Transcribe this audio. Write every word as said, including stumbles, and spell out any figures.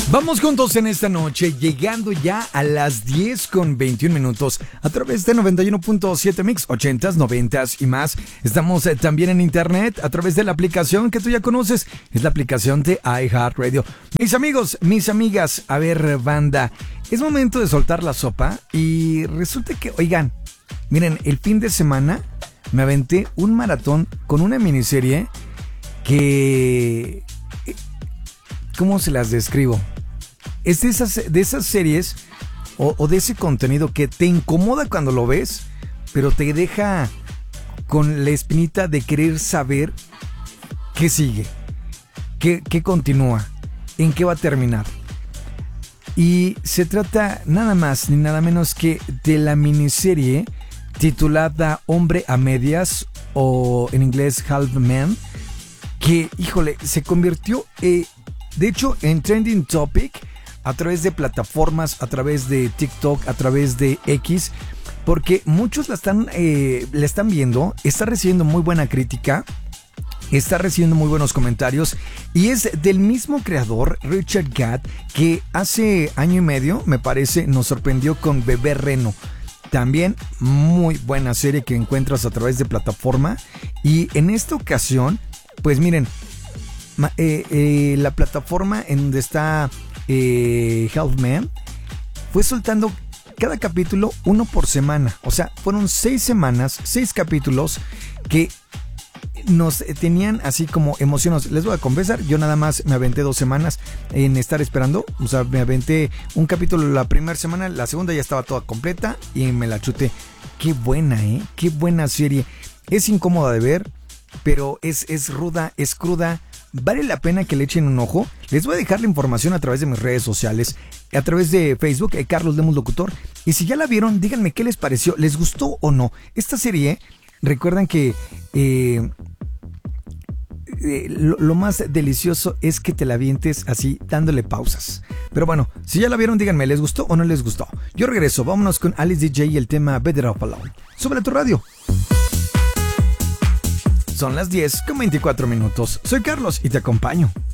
Vamos juntos en esta noche, llegando ya a las diez con veintiún minutos a través de noventa y uno punto siete Mix, ochentas, noventas y más. Estamos eh, también en internet a través de la aplicación que tú ya conoces, es la aplicación de iHeartRadio. Mis amigos, mis amigas, a ver, banda, es momento de soltar la sopa y resulta que, oigan, miren, el fin de semana me aventé un maratón con una miniserie que... ¿Cómo se las describo? Es de esas, de esas series o, o de ese contenido que te incomoda cuando lo ves, pero te deja con la espinita de querer saber qué sigue, qué, qué continúa, en qué va a terminar. Y se trata nada más ni nada menos que de la miniserie titulada Hombre a Medias, o en inglés Half Man, que, híjole, se convirtió... Eh, De hecho, en Trending Topic, a través de plataformas, a través de TikTok, a través de X, porque muchos la están, eh, la están viendo, está recibiendo muy buena crítica, está recibiendo muy buenos comentarios, y es del mismo creador, Richard Gadd, que hace año y medio, me parece, nos sorprendió con Bebé Reno. También muy buena serie que encuentras a través de plataforma, y en esta ocasión, pues miren, Eh, eh, la plataforma en donde está eh, Half Man fue soltando cada capítulo uno por semana. O sea, fueron seis semanas, seis capítulos que nos tenían así como emocionados. Les voy a confesar, yo nada más me aventé dos semanas en estar esperando. O sea, me aventé un capítulo la primera semana, la segunda ya estaba toda completa y me la chuté. Qué buena, ¿eh? Qué buena serie. Es incómoda de ver, pero es, es ruda, es cruda. Vale la pena que le echen un ojo. Les voy a dejar la información a través de mis redes sociales, a través de Facebook, eh, Carlos Lemus Locutor. Y si ya la vieron, díganme qué les pareció, les gustó o no. Esta serie, recuerdan que eh, eh, lo, lo más delicioso es que te la avientes así, dándole pausas. Pero bueno, si ya la vieron, díganme, ¿les gustó o no les gustó? Yo regreso, vámonos con Alice D J y el tema Better Off Alone. Súbele a tu radio. Son las diez con veinticuatro minutos. Soy Carlos y te acompaño.